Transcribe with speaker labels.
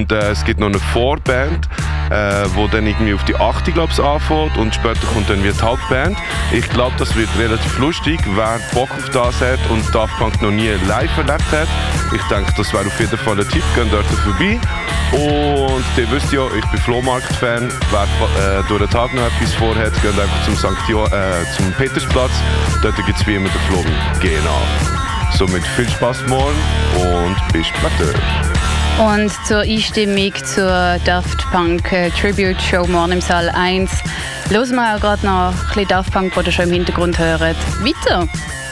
Speaker 1: Und es gibt noch eine Vorband, wo dann irgendwie auf die 8. glaube ich anfängt und später kommt dann wieder die Hauptband. Ich glaube, das wird relativ lustig, wer Bock auf das hat und Daft Punk noch nie live erlebt hat. Ich denke, das wäre auf jeden Fall ein Tipp, geht dort vorbei. Und ihr wisst ja, ich bin Flohmarkt-Fan. Wer durch den Tag noch etwas vorhat, geht einfach zum Petersplatz. Dort gibt es wie immer den Flogen. Genau. Somit viel Spaß morgen und bis später.
Speaker 2: Und zur Einstimmung zur Daft Punk Tribute Show morgen im Saal 1 hören wir auch gerade noch ein bisschen Daft Punk, das ihr schon im Hintergrund hört. Weiter!